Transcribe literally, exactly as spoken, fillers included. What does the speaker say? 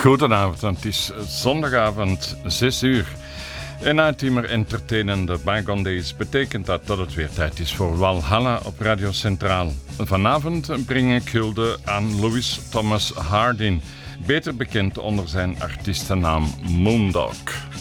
Goedenavond, want het is zondagavond zes uur. En na het immer entertainende Bygone Days betekent dat dat het weer tijd is voor Walhalla op Radio Centraal. Vanavond breng ik hulde aan Louis Thomas Hardin, beter bekend onder zijn artiestennaam Moondog.